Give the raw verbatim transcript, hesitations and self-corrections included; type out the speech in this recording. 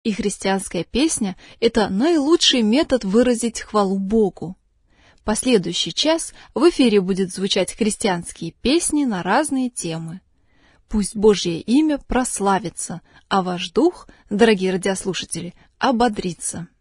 И христианская песня – это наилучший метод выразить хвалу Богу. Последующий час в эфире будет звучать христианские песни на разные темы. Пусть Божье имя прославится, а ваш дух, дорогие радиослушатели, ободрится.